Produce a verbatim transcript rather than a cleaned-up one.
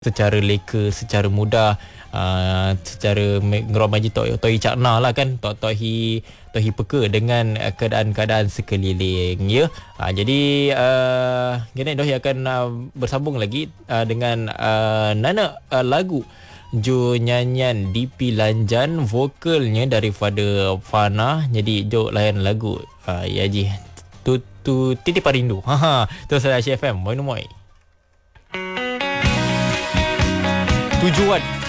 secara leka, secara mudah, uh, secara ngeromaji Tok Tohi Cakna lah kan, Tok Tohi Tohi Peka dengan uh, keadaan-keadaan sekeliling ya. Uh, jadi uh, gini Dohi akan uh, bersambung lagi uh, dengan uh, nana uh, lagu Jo nyanyian D P Lanjan, vokalnya daripada Fana. Jadi Jo layan lagu uh, ya ji tu tu titipan rindu. Ha ha. Tu saya H F M. Moi moi. Tujuan